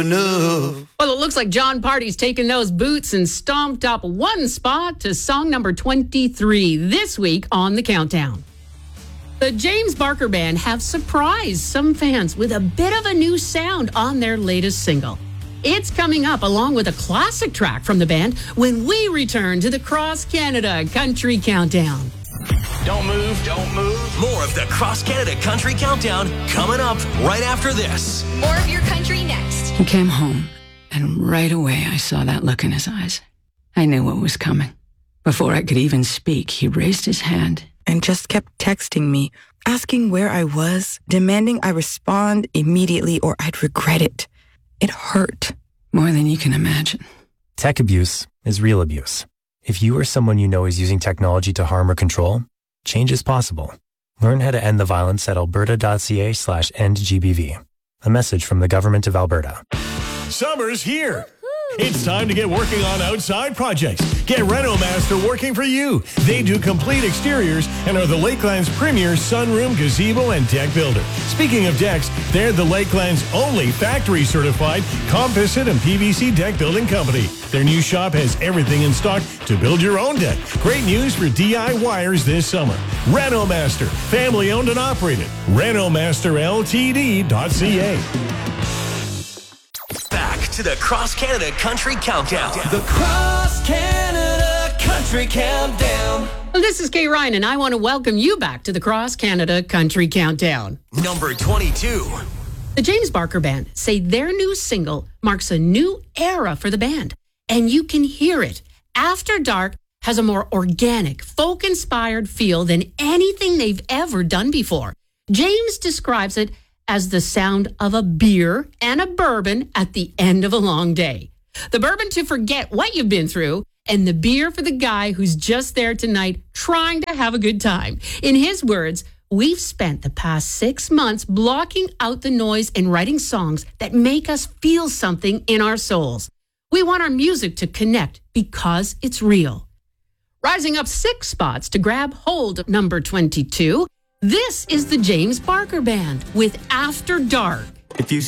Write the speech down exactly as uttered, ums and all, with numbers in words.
enough. Well, it looks like John Party's taken those boots and stomped up one spot to song number twenty-three this week on the Countdown. The James Barker Band have surprised some fans with a bit of a new sound on their latest single. It's coming up along with a classic track from the band when we return to the Cross Canada Country Countdown. Don't move, don't move. More of the Cross Canada Country Countdown coming up right after this. More of your country next. He came home, and right away I saw that look in his eyes. I knew what was coming. Before I could even speak, he raised his hand and just kept texting me, asking where I was, demanding I respond immediately or I'd regret it. It hurt. More than you can imagine. Tech abuse is real abuse. If you or someone you know is using technology to harm or control, change is possible. Learn how to end the violence at alberta.ca slash endgbv. A message from the Government of Alberta. Summer's here. It's time to get working on outside projects. Get RenoMaster working for you. They do complete exteriors and are the Lakeland's premier sunroom, gazebo, and deck builder. Speaking of decks, they're the Lakeland's only factory-certified composite and P V C deck building company. Their new shop has everything in stock to build your own deck. Great news for D I Y ers this summer. RenoMaster, family-owned and operated. Renomaster L T D dot C A. Back to the Cross Canada Country Countdown. The Cross Canada Country Countdown. Well, this is Kay Ryan, and I want to welcome you back to the Cross Canada Country Countdown. Number twenty-two. The James Barker Band say their new single marks a new era for the band, and you can hear it. After Dark has a more organic, folk-inspired feel than anything they've ever done before. James describes it as the sound of a beer and a bourbon at the end of a long day. The bourbon to forget what you've been through, and the beer for the guy who's just there tonight trying to have a good time. In his words, we've spent the past six months blocking out the noise and writing songs that make us feel something in our souls. We want our music to connect because it's real. Rising up six spots to grab hold of number twenty-two, this is the James Barker Band with After Dark. If you